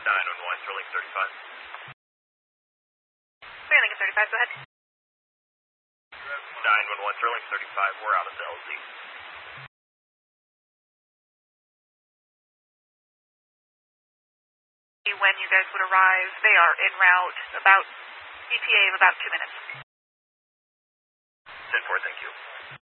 911, Sterling 35. Sterling 35, go ahead. 911, Sterling 35, we're out of the LZ. When you guys would arrive, they are en route, about ETA of about 2 minutes. 10-4, thank you.